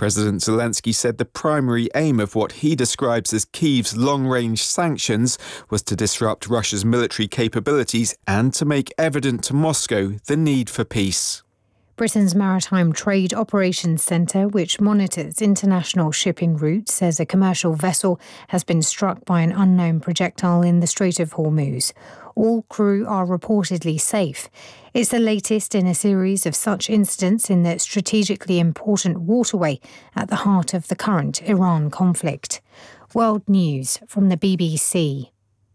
President Zelensky said the primary aim of what he describes as Kyiv's long-range sanctions was to disrupt Russia's military capabilities and to make evident to Moscow the need for peace. Britain's Maritime Trade Operations Centre, which monitors international shipping routes, says a commercial vessel has been struck by an unknown projectile in the Strait of Hormuz. All crew are reportedly safe. It's the latest in a series of such incidents in the strategically important waterway at the heart of the current Iran conflict. World News from the BBC.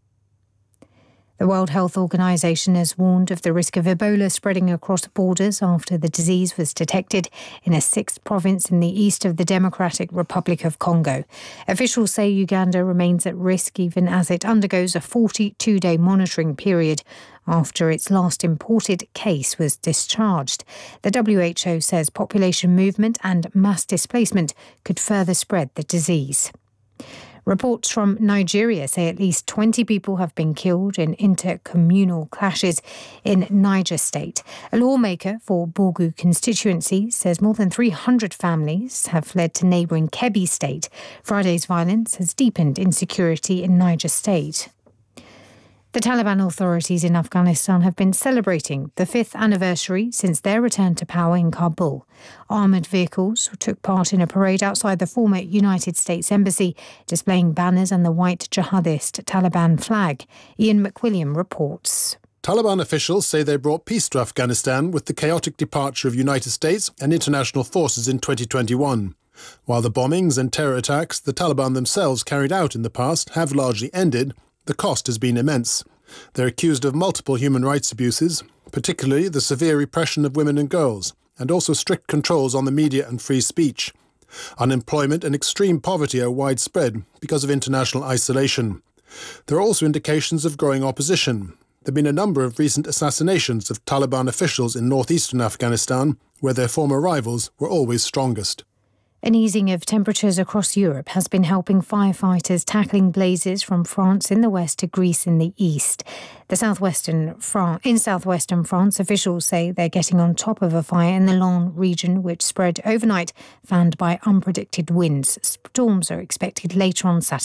The World Health Organization has warned of the risk of Ebola spreading across borders after the disease was detected in a sixth province in the east of the Democratic Republic of Congo. Officials say Uganda remains at risk even as it undergoes a 42-day monitoring period after its last imported case was discharged. The WHO says population movement and mass displacement could further spread the disease. Reports from Nigeria say at least 20 people have been killed in intercommunal clashes in Niger State. A lawmaker for Bogu constituency says more than 300 families have fled to neighbouring Kebbi State. Friday's violence has deepened insecurity in Niger State. The Taliban authorities in Afghanistan have been celebrating the 5th anniversary since their return to power in Kabul. Armoured vehicles took part in a parade outside the former United States Embassy, displaying banners and the white jihadist Taliban flag. Ian McWilliam reports. Taliban officials say they brought peace to Afghanistan with the chaotic departure of United States and international forces in 2021. While the bombings and terror attacks the Taliban themselves carried out in the past have largely ended, the cost has been immense. They're accused of multiple human rights abuses, particularly the severe repression of women and girls, and also strict controls on the media and free speech. Unemployment and extreme poverty are widespread because of international isolation. There are also indications of growing opposition. There have been a number of recent assassinations of Taliban officials in northeastern Afghanistan, where their former rivals were always strongest. An easing of temperatures across Europe has been helping firefighters tackling blazes from France in the west to Greece in the east. In southwestern France, officials say they're getting on top of a fire in the Landes region, which spread overnight, fanned by unpredicted winds. Storms are expected later on Saturday.